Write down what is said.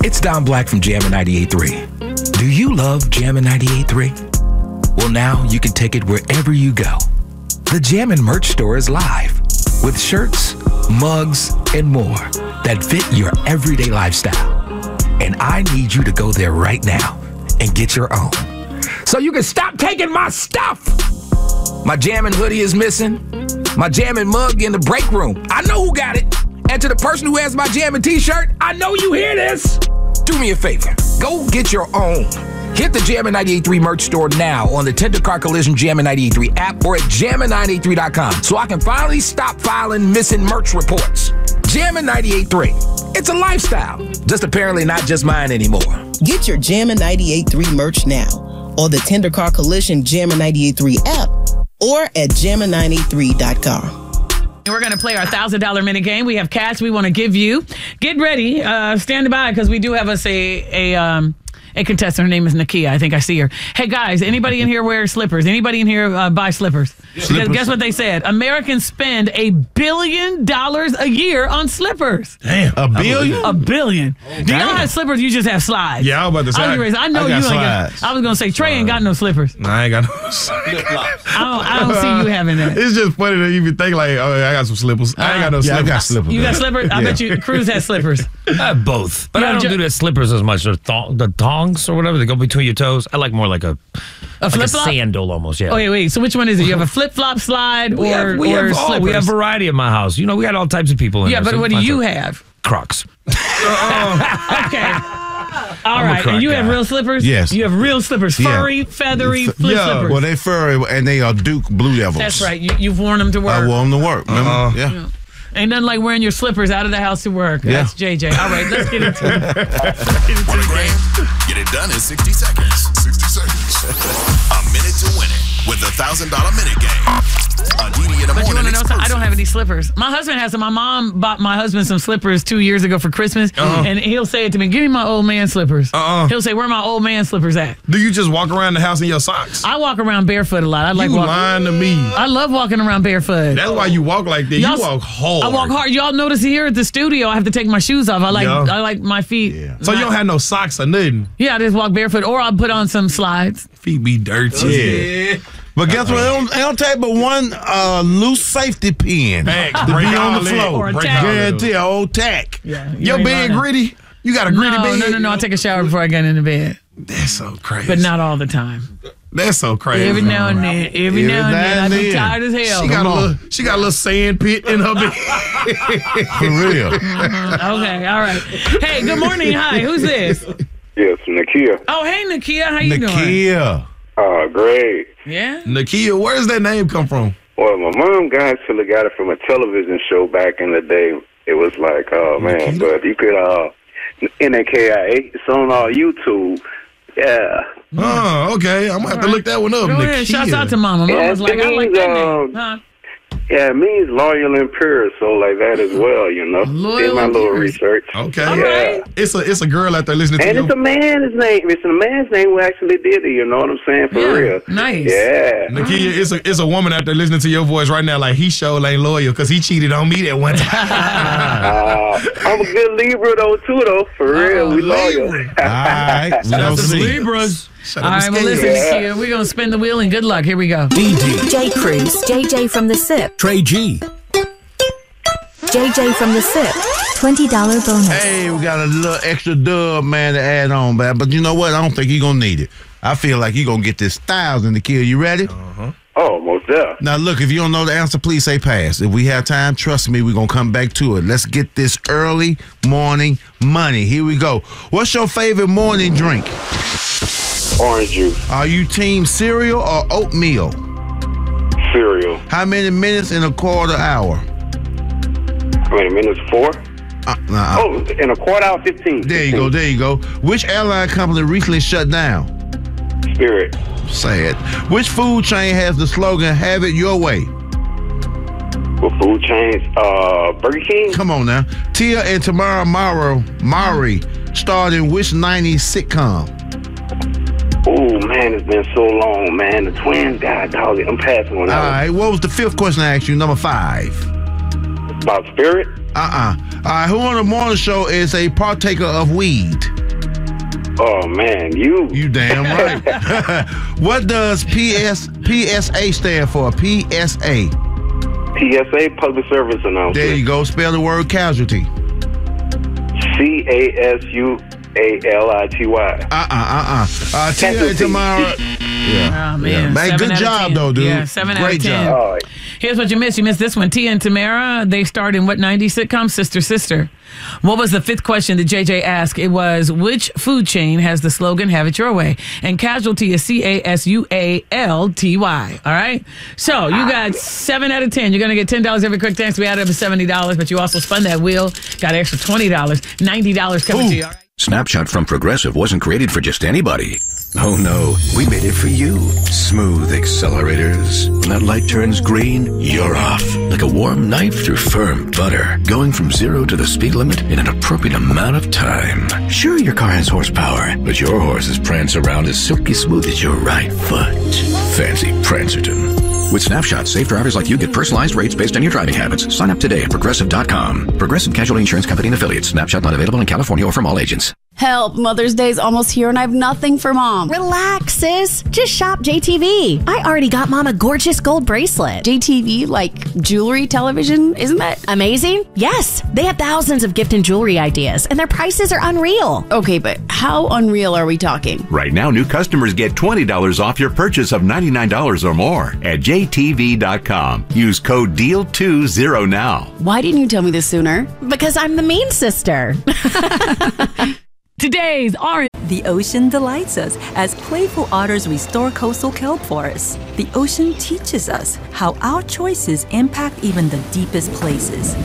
It's Don Black from Jammin' 98.3. Do you love Jammin' 98.3? Well, now you can take it wherever you go. The Jammin' merch store is live with shirts, mugs, and more that fit your everyday lifestyle. And I need you to go there right now and get your own, so you can stop taking my stuff. My Jammin' hoodie is missing. My Jammin' mug in the break room. I know who got it. And to the person who has my Jammin' t-shirt, I know you hear this. Do me a favor. Go get your own. Hit the Jammin' 98.3 merch store now on the Tender Car Collision Jammin' 98.3 app or at jammin983.com so I can finally stop filing missing merch reports. Jammin' 98.3. It's a lifestyle. Just apparently not just mine anymore. Get your Jammin' 98.3 merch now on the Tender Car Collision Jammin' 98.3 app or at jammin983.com. We're going to play our $1,000 minute game. We have cash we want to give you. Get ready. Stand by because we do have us a contestant. Her name is Nakia. I think I see her. Hey, guys, anybody in here wear slippers? Anybody in here buy slippers? Because guess what they said? Americans spend $1 billion a year on slippers. Damn. $1 billion? $1 billion. Do y'all have slippers? You just have slides. Yeah, I was about to say. I know you ain't got. I was going to say, Trey ain't got no slippers. Nah, I ain't got no slippers. I don't see you having that. It's just funny that you even think like, oh, I got some slippers. I ain't got no slippers. I got slippers. You got slippers? I bet you Cruz has slippers. I have both. But I don't do the slippers as much. The tongs or whatever, they go between your toes. I like more like a flip-flop? sandal almost, yeah. Oh, wait. So which one is it? You have a flip-flop slide or slippers? We have variety in my house. You know, we got all types of people in there. Yeah, but what do you have? Crocs. Okay. All right. And you have real slippers? Yes. You have real slippers. Furry, feathery, slippers. Well, they furry and they are Duke Blue Devils. That's right. You've worn them to work. I wore them to work. Remember? Yeah. Ain't nothing like wearing your slippers out of the house to work. Yeah. That's JJ. All right, let's get into it. Get it done in 60 seconds. 60 seconds. A minute to win it with the $1,000 minute game. Aditi in the But you morning. want to know something? I don't have any slippers. My husband has some. My mom bought my husband some slippers 2 years ago for Christmas, and he'll say it to me, give me my old man slippers. He'll say, where are my old man slippers at? Do you just walk around the house in your socks? I walk around barefoot a lot. You lying to me. I love walking around barefoot. That's why you walk like that. You walk hard. I walk hard. Y'all notice here at the studio, I have to take my shoes off. I like my feet. Yeah. So you don't have no socks or nothing? Yeah, I just walk barefoot, or I'll put on some slides. Feet be dirty. Yeah. But guess what? It don't take but one loose safety pin to be on the floor. Or a tack. Guarantee an old tack. Yeah, Your bed gritty? You got a gritty bed? No. I take a shower before I get into bed. That's so crazy. But not all the time. That's so crazy. Every now and then. Every now and then. I be tired as hell. She got a little sand pit in her bed. For real. Okay, all right. Hey, good morning. Hi, who's this? Yes, Nakia. Oh, hey, Nakia. How you doing? Nakia. Great. Yeah? Nakia, where does that name come from? Well, my mom actually got it from a television show back in the day. It was like, oh, man, but you could, Nakia, it's on YouTube. Yeah. Oh, okay. I'm going to have to look that one up. Go ahead. Shouts out to Mama. Mama's like, I like that name. Huh? Yeah, it means loyal and pure, so like that as well, you know. Loyal Did my and little pure. research. Okay. All Yeah. right. It's a girl out there listening to And you. it's a man's name. It's a man's name who actually did it, you know what I'm saying? For real. Nice. Yeah. Nakia, it's a woman out there listening to your voice right now like he sure ain't loyal because he cheated on me that one time. I'm a good Libra, though, too, though. For real. We loyal. Libra. All right. We don't see. Libras. All right, well, listen, Nakia, we're going to spin the wheel and good luck. Here we go. J. Cruz, JJ from the SIP, Trey G. JJ from the SIP, $20 bonus. Hey, we got a little extra dub, man, to add on, man. But you know what? I don't think you're going to need it. I feel like you're going to get this 1,000 to kill. You ready? Oh, most definitely. Now, look, if you don't know the answer, please say pass. If we have time, trust me, we're going to come back to it. Let's get this early morning money. Here we go. What's your favorite morning drink? Orange juice. Are you team cereal or oatmeal? Cereal. How many minutes in a quarter hour? How many minutes? 4? Oh, in a quarter hour, 15. there you go, there you go. Which airline company recently shut down? Spirit. Sad. Which food chain has the slogan, have it your way? What food chains? Burger King? Come on now. Tia and Tamara Mowry starred in which 90s sitcom? Oh, man, it's been so long, man. The twins, God, dog, I'm passing on All that. right, what was the fifth question I asked you? Number 5. About Spirit? All right, who on the morning show is a partaker of weed? Oh, man, You damn right. What does PSA stand for? PSA. PSA, public service announcement. There you go. Spell the word casualty. CASUALITY. Till tomorrow. Yeah. Oh, man. Man, good job, though, dude. Yeah, 7 Great out of 10. job. All right. Here's what you missed. You missed this one. Tia and Tamara, they starred in what 90s sitcom? Sister, Sister. What was the fifth question that JJ asked? It was, which food chain has the slogan, have it your way? And casualty is CASUALTY. All right? So you got 7 out of 10. You're going to get $10 every quick dance. We added up to $70, but you also spun that wheel. Got an extra $20. $90 coming to you. All right? Snapshot from Progressive wasn't created for just anybody. Oh no, we made it for you. Smooth accelerators. When that light turns green, you're off. Like a warm knife through firm butter. Going from 0 to the speed limit in an appropriate amount of time. Sure, your car has horsepower, but your horses prance around as silky smooth as your right foot. Fancy Prancerton. With Snapshot, safe drivers like you get personalized rates based on your driving habits. Sign up today at Progressive.com. Progressive Casualty Insurance Company and Affiliates. Snapshot not available in California or from all agents. Help, Mother's Day's almost here and I have nothing for Mom. Relax, sis. Just shop JTV. I already got Mom a gorgeous gold bracelet. JTV, like jewelry, television, isn't that amazing? Yes. They have thousands of gift and jewelry ideas, and their prices are unreal. Okay, but how unreal are we talking? Right now, new customers get $20 off your purchase of $99 or more at JTV.com. Use code DEAL20 now. Why didn't you tell me this sooner? Because I'm the mean sister. Today's orange. The ocean delights us as playful otters restore coastal kelp forests. The ocean teaches us how our choices impact even the deepest places.